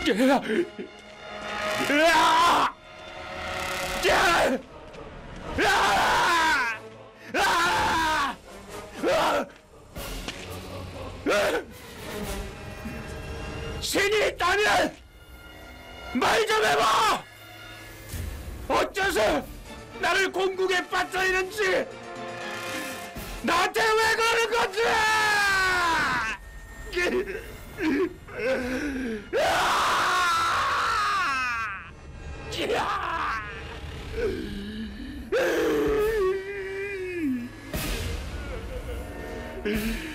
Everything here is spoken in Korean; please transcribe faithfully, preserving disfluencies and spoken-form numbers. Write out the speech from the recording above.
으아! 야! 아! 아! 아! 아! 신이 있다면 말 좀 해봐! 어째서 나를 공국에 빠뜨리는지, 나한테 왜 그러는 건지! 아!